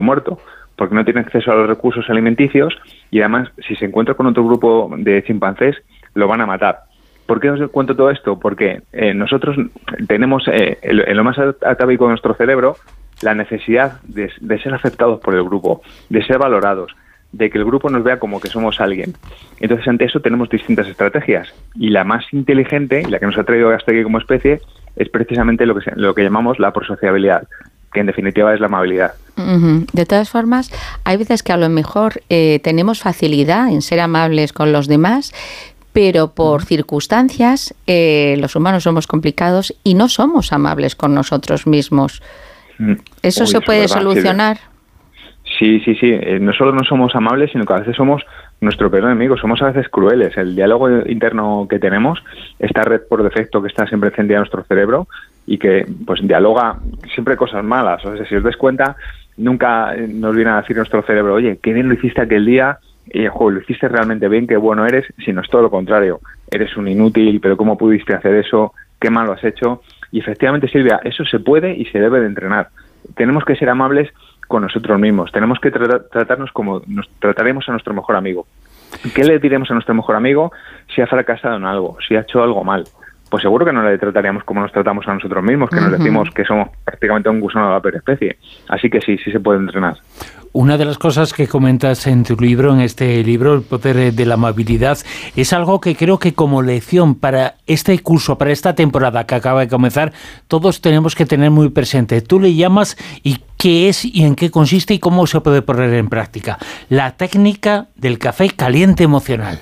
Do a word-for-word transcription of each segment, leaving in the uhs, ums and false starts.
muerto, porque no tiene acceso a los recursos alimenticios y además si se encuentra con otro grupo de chimpancés lo van a matar. ¿Por qué os cuento todo esto? Porque eh, nosotros tenemos eh, en, en lo más atávico de nuestro cerebro la necesidad de, de ser aceptados por el grupo, de ser valorados, de que el grupo nos vea como que somos alguien. Entonces, ante eso tenemos distintas estrategias y la más inteligente y la que nos ha traído hasta aquí como especie es precisamente lo que, se, lo que llamamos la prosociabilidad, que en definitiva es la amabilidad. Uh-huh. De todas formas, hay veces que a lo mejor eh, tenemos facilidad en ser amables con los demás, pero por uh-huh. circunstancias eh, los humanos somos complicados y no somos amables con nosotros mismos. Uh-huh. ¿Eso Uy, se puede verdad, solucionar? Sí, sí, sí. Eh, no solo no somos amables, sino que a veces somos nuestro peor enemigo. Somos a veces crueles. El diálogo interno que tenemos, esta red por defecto que está siempre encendida en nuestro cerebro y que pues dialoga siempre cosas malas. O sea, si os des cuenta, nunca nos viene a decir nuestro cerebro, oye, qué bien lo hiciste aquel día, y, joder, lo hiciste realmente bien, qué bueno eres, sino es todo lo contrario. Eres un inútil, pero ¿cómo pudiste hacer eso? ¿Qué mal lo has hecho? Y efectivamente, Silvia, eso se puede y se debe de entrenar. Tenemos que ser amables con nosotros mismos. Tenemos que tra- tratarnos como nos trataremos a nuestro mejor amigo. ¿Qué le diremos a nuestro mejor amigo si ha fracasado en algo, si ha hecho algo mal? Pues seguro que no le trataríamos como nos tratamos a nosotros mismos, que uh-huh. nos decimos que somos prácticamente un gusano de la peor especie. Así que sí, sí se puede entrenar. Una de las cosas que comentas en tu libro, en este libro, El poder de la amabilidad, es algo que creo que como lección para este curso, para esta temporada que acaba de comenzar, todos tenemos que tener muy presente. Tú le llamas y qué es y en qué consiste y cómo se puede poner en práctica. La técnica del café caliente emocional.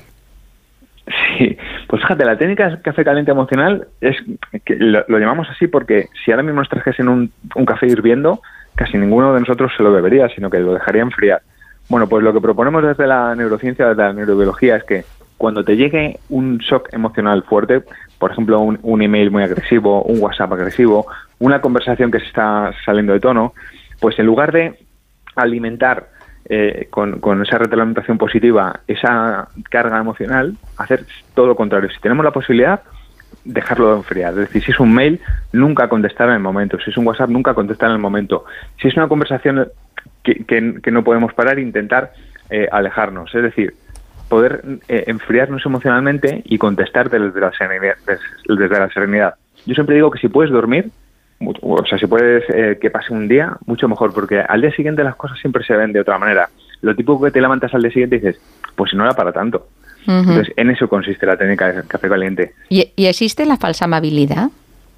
Sí, pues fíjate, la técnica del café caliente emocional es que lo, lo llamamos así porque si ahora mismo nos trajesen un, un café hirviendo, casi ninguno de nosotros se lo bebería, sino que lo dejaría enfriar. Bueno, pues lo que proponemos desde la neurociencia, desde la neurobiología, es que cuando te llegue un shock emocional fuerte, por ejemplo, un, un email muy agresivo, un WhatsApp agresivo, una conversación que se está saliendo de tono, pues en lugar de alimentar eh, con, con esa retroalimentación positiva esa carga emocional, hacer todo lo contrario. Si tenemos la posibilidad, dejarlo enfriar. Es decir, si es un mail, nunca contestar en el momento. Si es un WhatsApp, nunca contestar en el momento. Si es una conversación que, que, que no podemos parar, intentar eh, alejarnos. Es decir, poder eh, enfriarnos emocionalmente y contestar desde la serenidad, desde la serenidad. Yo siempre digo que si puedes dormir, o sea, si puedes eh, que pase un día, mucho mejor, porque al día siguiente las cosas siempre se ven de otra manera. Lo típico que te levantas al día siguiente y dices, pues si no era para tanto. Uh-huh. Entonces, en eso consiste la técnica del café caliente. ¿Y, ¿Y existe la falsa amabilidad?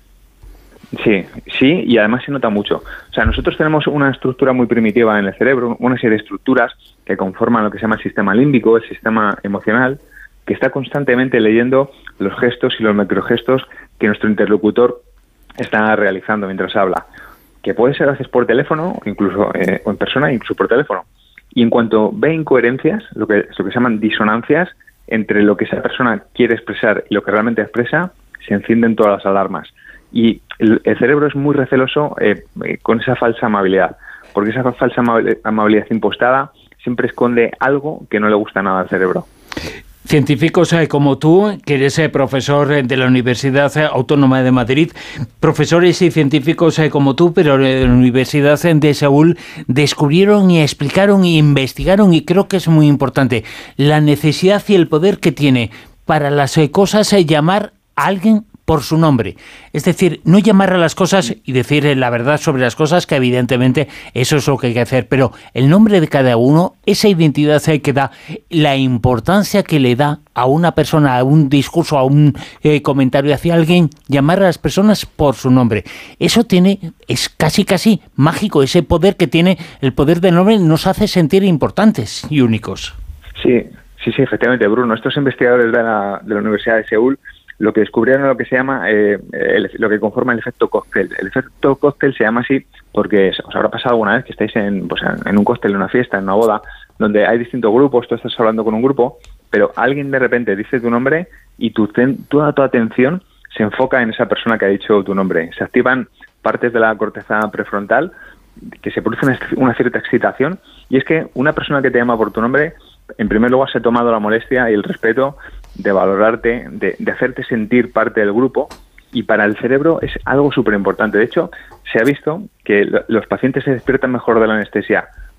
Sí, sí, y además se nota mucho. O sea, nosotros tenemos una estructura muy primitiva en el cerebro, una serie de estructuras que conforman lo que se llama el sistema límbico, el sistema emocional, que está constantemente leyendo los gestos y los microgestos que nuestro interlocutor está realizando mientras habla, que puede ser a veces por teléfono, incluso eh, o en persona, incluso por teléfono. Y en cuanto ve incoherencias, lo que, lo que se llaman disonancias entre lo que esa persona quiere expresar y lo que realmente expresa, se encienden todas las alarmas. Y el, el cerebro es muy receloso eh, eh, con esa falsa amabilidad, porque esa falsa amabilidad impostada siempre esconde algo que no le gusta nada al cerebro. Científicos eh, como tú, que eres eh, profesor de la Universidad Autónoma de Madrid, profesores y científicos eh, como tú, pero de la Universidad de Seúl, descubrieron y explicaron y investigaron, y creo que es muy importante, la necesidad y el poder que tiene para las eh, cosas eh, llamar a alguien por su nombre. Es decir, no llamar a las cosas y decir la verdad sobre las cosas, que evidentemente eso es lo que hay que hacer, pero el nombre de cada uno, esa identidad que da, la importancia que le da a una persona, a un discurso, a un eh, comentario hacia alguien, llamar a las personas por su nombre. Eso tiene, es casi casi mágico, ese poder que tiene, el poder del nombre nos hace sentir importantes y únicos. Sí, sí, sí, efectivamente, Bruno. Estos investigadores de la, de la Universidad de Seúl lo que descubrieron lo que se llama, eh, el, lo que conforma el efecto cóctel. El efecto cóctel se llama así porque os habrá pasado alguna vez que estáis en, pues, en un cóctel, en una fiesta, en una boda, donde hay distintos grupos, tú estás hablando con un grupo, pero alguien de repente dice tu nombre y tu, toda tu atención se enfoca en esa persona que ha dicho tu nombre. Se activan partes de la corteza prefrontal que se produce una, una cierta excitación, y es que una persona que te llama por tu nombre, en primer lugar se ha tomado la molestia y el respeto de valorarte, de, de hacerte sentir parte del grupo, y para el cerebro es algo súper importante. De hecho, se ha visto que lo, los pacientes se despiertan mejor de la anestesia